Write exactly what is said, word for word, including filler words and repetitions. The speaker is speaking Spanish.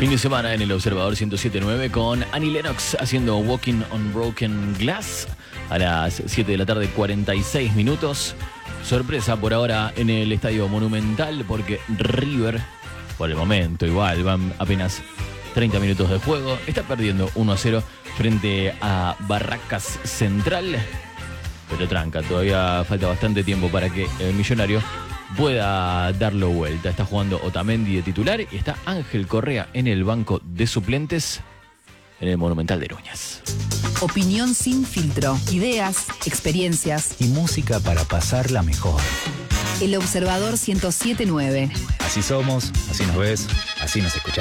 Fin de semana en el Observador ciento siete punto nueve con Annie Lennox haciendo Walking on Broken Glass a las siete de la tarde, cuarenta y seis minutos. Sorpresa por ahora en el Estadio Monumental porque River, por el momento igual, van apenas treinta minutos de juego, está perdiendo uno a cero frente a Barracas Central. Pero tranca, todavía falta bastante tiempo para que el Millonario pueda darlo vuelta. Está jugando Otamendi de titular y está Ángel Correa en el banco de suplentes en el Monumental de Núñez. Opinión sin filtro, ideas, experiencias y música para pasarla mejor. El Observador ciento siete punto nueve. Así somos, así nos ves, así nos escuchás.